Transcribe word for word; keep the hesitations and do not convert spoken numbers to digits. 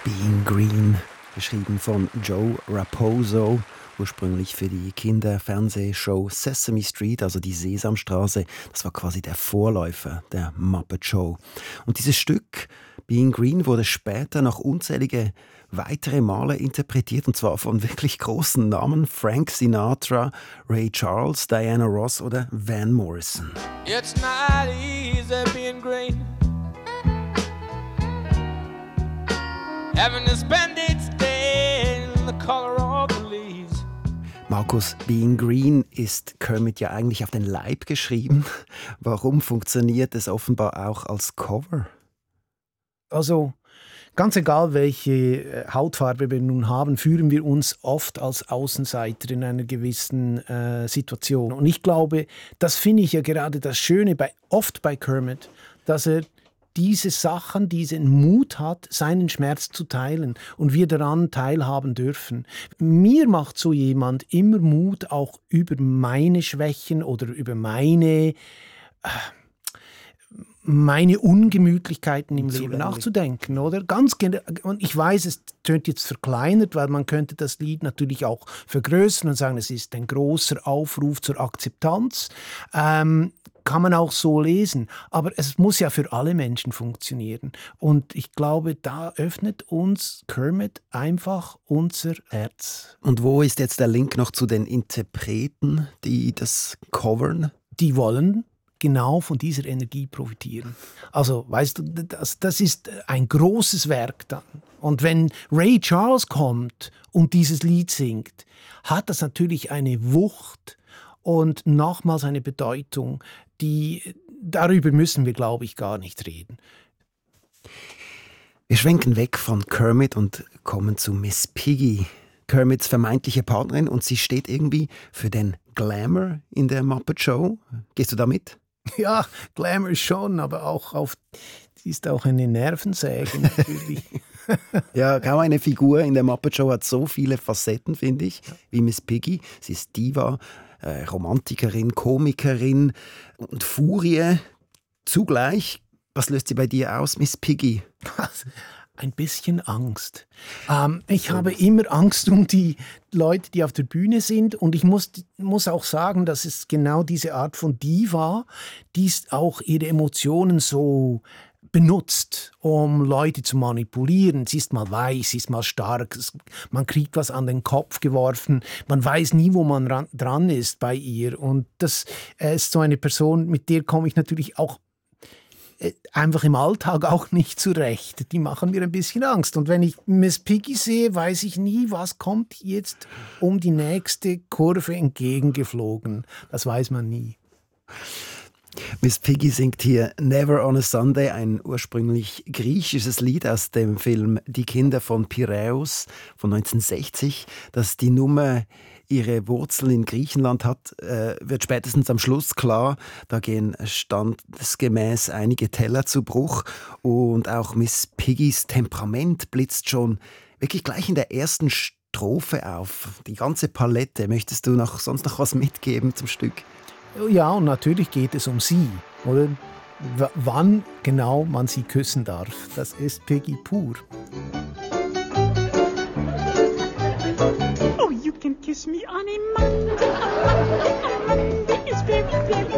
Being Green, geschrieben von Joe Raposo, ursprünglich für die Kinderfernsehshow Sesame Street, also die Sesamstraße. Das war quasi der Vorläufer der Muppet Show. Und dieses Stück, Being Green, wurde später noch unzählige weitere Male interpretiert, und zwar von wirklich großen Namen: Frank Sinatra, Ray Charles, Diana Ross oder Van Morrison. It's not easy being green, having to spend each day in the color of the leaves. Markus, Being Green ist Kermit ja eigentlich auf den Leib geschrieben. Warum funktioniert es offenbar auch als Cover? Also, ganz egal, welche Hautfarbe wir nun haben, fühlen wir uns oft als Außenseiter in einer gewissen äh, Situation. Und ich glaube, das finde ich ja gerade das Schöne bei, oft bei Kermit, dass er diese Sachen, diesen Mut hat, seinen Schmerz zu teilen und wir daran teilhaben dürfen. Mir macht so jemand immer Mut, auch über meine Schwächen oder über meine, äh, meine Ungemütlichkeiten im Leben nachzudenken, oder? Ganz gen- und ich weiß, es tönt jetzt verkleinert, weil man könnte das Lied natürlich auch vergrößern und sagen, es ist ein großer Aufruf zur Akzeptanz. Ähm, kann man auch so lesen. Aber es muss ja für alle Menschen funktionieren. Und ich glaube, da öffnet uns Kermit einfach unser Herz. Und wo ist jetzt der Link noch zu den Interpreten, die das covern? Die wollen genau von dieser Energie profitieren. Also, weißt du, das, das ist ein großes Werk dann. Und wenn Ray Charles kommt und dieses Lied singt, hat das natürlich eine Wucht und nochmals eine Bedeutung, die, darüber müssen wir, glaube ich, gar nicht reden. Wir schwenken weg von Kermit und kommen zu Miss Piggy, Kermits vermeintliche Partnerin, und sie steht irgendwie für den Glamour in der Muppet Show. Gehst du da mit? Ja, Glamour schon, aber auch auf, sie ist auch eine Nervensäge natürlich. Ja, kaum eine Figur in der Muppet Show hat so viele Facetten, finde ich, wie Miss Piggy. Sie ist Diva, äh, Romantikerin, Komikerin und Furie zugleich. Was löst sie bei dir aus, Miss Piggy? Ein bisschen Angst. Ähm, ich habe immer Angst um die Leute, die auf der Bühne sind. Und ich muss, muss auch sagen, dass es genau diese Art von Diva, die auch ihre Emotionen so benutzt, um Leute zu manipulieren. Sie ist mal weich, sie ist mal stark, man kriegt was an den Kopf geworfen, man weiß nie, wo man ran, dran ist bei ihr. Und das ist so eine Person, mit der komme ich natürlich auch einfach im Alltag auch nicht zurecht. Die machen mir ein bisschen Angst. Und wenn ich Miss Piggy sehe, weiß ich nie, was kommt jetzt um die nächste Kurve entgegengeflogen. Das weiß man nie. Miss Piggy singt hier Never on a Sunday, ein ursprünglich griechisches Lied aus dem Film Die Kinder von Piräus von neunzehnhundertsechzig. Dass die Nummer ihre Wurzeln in Griechenland hat, äh, wird spätestens am Schluss klar. Da gehen standesgemäß einige Teller zu Bruch. Und auch Miss Piggys Temperament blitzt schon wirklich gleich in der ersten Strophe auf. Die ganze Palette. Möchtest du noch, sonst noch was mitgeben zum Stück? Ja, und natürlich geht es um sie, oder? W- wann genau man sie küssen darf. Das ist Piggy pur. Oh, you can kiss me on a Monday, a Monday, a Monday is very, very